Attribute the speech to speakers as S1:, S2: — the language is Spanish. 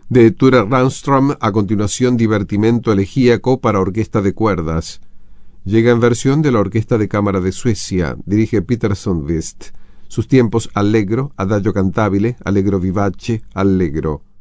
S1: De Ture Randström, a continuación Divertimento elegíaco para orquesta de cuerdas. Llega en versión de la Orquesta de Cámara de Suecia, dirige Peter Sundqvist. Sus tiempos allegro, adagio cantabile, allegro vivace, allegro.